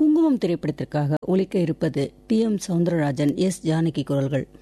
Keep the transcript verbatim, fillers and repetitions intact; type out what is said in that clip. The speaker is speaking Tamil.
குங்குமம் திரைப்படத்திற்காக ஒலிக்க இருப்பது D M Soundararajan, S Janaki குரல்கள்.